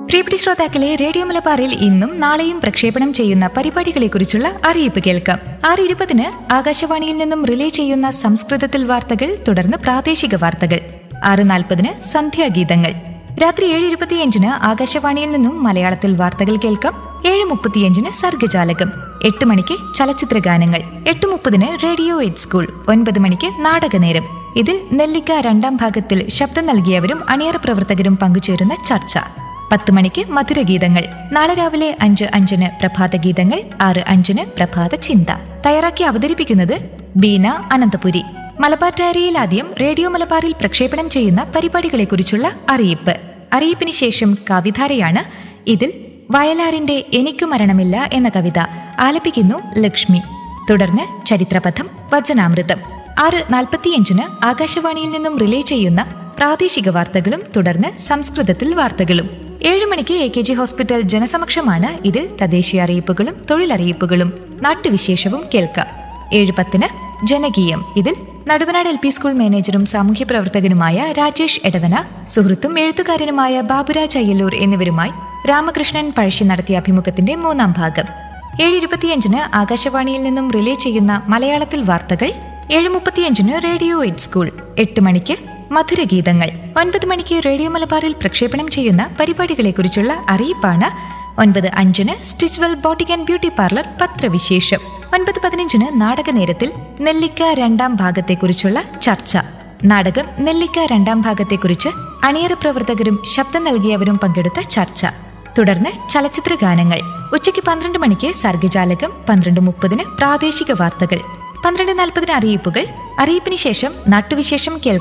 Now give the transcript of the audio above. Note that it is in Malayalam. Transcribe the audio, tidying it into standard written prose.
പ്രിയപ്പെട്ട ശ്രോതാക്കളെ, റേഡിയോ മലബാറിൽ ഇന്നും നാളെയും പ്രക്ഷേപണം ചെയ്യുന്ന പരിപാടികളെക്കുറിച്ചുള്ള അറിയിപ്പ് കേൾക്കാം. 6:20 ആകാശവാണിയിൽ നിന്നും റിലേ ചെയ്യുന്ന സംസ്കൃതത്തിൽ വാർത്തകൾ, തുടർന്ന് പ്രാദേശിക വാർത്തകൾ. 6:40 സന്ധ്യാഗീതങ്ങൾ. രാത്രി 7:25 ആകാശവാണിയിൽ നിന്നും മലയാളത്തിൽ വാർത്തകൾ കേൾക്കാം. 7:35 സർഗജാലകം. 8 മണിക്ക് ചലച്ചിത്ര ഗാനങ്ങൾ. 8:30 റേഡിയോ എയ്ഡ് സ്കൂൾ. 9 മണിക്ക് നാടകനേരം. ഇതിൽ നെല്ലിക്ക രണ്ടാം ഭാഗത്തിൽ ശബ്ദം നൽകിയവരും അണിയറ പ്രവർത്തകരും പങ്കുചേരുന്ന ചർച്ച. 10 മണിക്ക് മധുരഗീതങ്ങൾ. നാളെ രാവിലെ 5:05 പ്രഭാതഗീതങ്ങൾ. 6:05 പ്രഭാത ചിന്ത. തയ്യാറാക്കി അവതരിപ്പിക്കുന്നത് ബീന അനന്തപുരി. മലബാർ ഡയറിയിൽ ആദ്യം റേഡിയോ മലബാറിൽ പ്രക്ഷേപണം ചെയ്യുന്ന പരിപാടികളെക്കുറിച്ചുള്ള അറിയിപ്പ്. അറിയിപ്പിന് ശേഷം കവിധാരയാണ്. ഇതിൽ വയലാറിന്റെ എനിക്കു മരണമില്ല എന്ന കവിത ആലപിക്കുന്നു ലക്ഷ്മി. തുടർന്ന് ചരിത്രപഥം, വചനാമൃതം. 6:45 ആകാശവാണിയിൽ നിന്നും റിലേ ചെയ്യുന്ന പ്രാദേശിക വാർത്തകളും, തുടർന്ന് സംസ്കൃതത്തിൽ വാർത്തകളും. 7 മണിക്ക് AKG ഹോസ്പിറ്റൽ ജനസമക്ഷമാണ്. ഇതിൽ തദ്ദേശീയ അറിയിപ്പുകളും തൊഴിലറിയിപ്പുകളും നാട്ടുവിശേഷവും കേൾക്കാം. 7:10 ജനകീയം. ഇതിൽ നടുവനാട് LP സ്കൂൾ മാനേജറും സാമൂഹ്യ പ്രവർത്തകനുമായ രാജേഷ് എടവന, സുഹൃത്തും എഴുത്തുകാരനുമായ ബാബുരാജ് അയ്യല്ലൂർ എന്നിവരുമായി രാമകൃഷ്ണൻ പഴശ്ശി നടത്തിയ അഭിമുഖത്തിന്റെ 3ാം ഭാഗം. 7:25 ആകാശവാണിയിൽ നിന്നും റിലേ ചെയ്യുന്ന മലയാളത്തിൽ വാർത്തകൾ. 7:35 റേഡിയോ എയ്ഡ് സ്കൂൾ. 8 മണിക്ക് മധുരഗീതങ്ങൾ. 9 മണിക്ക് റേഡിയോ മലബാറിൽ പ്രക്ഷേപണം ചെയ്യുന്ന പരിപാടികളെക്കുറിച്ചുള്ള അറിയിപ്പാണ്. 9:05 Stitchwell boutique and beauty parlour പത്രവിശേഷം. 9:15 നാടകനേരത്തിൽ നെല്ലിക്ക രണ്ടാം ഭാഗത്തെക്കുറിച്ചുള്ള ചർച്ച. നാടകം നെല്ലിക്ക രണ്ടാം ഭാഗത്തെക്കുറിച്ച് അണിയറ പ്രവർത്തകരും ശബ്ദം നൽകിയവരും പങ്കെടുത്ത ചർച്ച. തുടർന്ന് ചലച്ചിത്ര ഗാനങ്ങൾ. ഉച്ചയ്ക്ക് 12 മണിക്ക് സർഗജാലകം. 12:30 പ്രാദേശിക വാർത്തകൾ. 12:40 അറിയിപ്പുകൾ. അറിയിപ്പിന് ശേഷം നാട്ടുവിശേഷം കേൾക്കാം.